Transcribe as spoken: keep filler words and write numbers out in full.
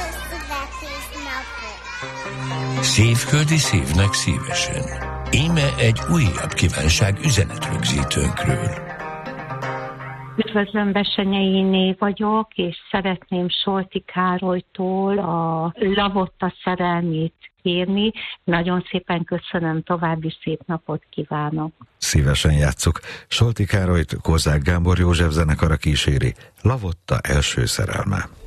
születésnapot. Szívföldi szívnek szívesen. Íme egy újabb kívánság üzenetrögzítőnkről. Üdvözlöm, Bessenyei vagyok, és szeretném Solti Károlytól a Lavotta szerelmét kérni. Nagyon szépen köszönöm, további szép napot kívánok. Szívesen játsszuk. Solti Károlyt Kozák Gábor József zenekara kíséri. Lavotta első szerelme.